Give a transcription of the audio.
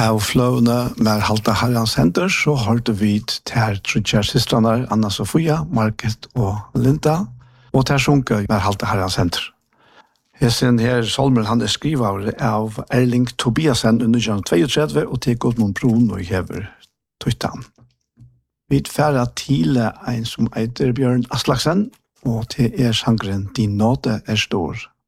Av fløvene med Halta Herrans henter, så hørte vi til Trudjar systrene Anna Sofia, Market og Linda, og til sunket med Halta Herrans henter. Hesen her Solmer han skriver av Erling Tobiasen under 1932 og til Gudmund Brun og hever Tøytan. Vi færre til en som heter Bjørn Aslaksen, og til sangren Din nåde stor.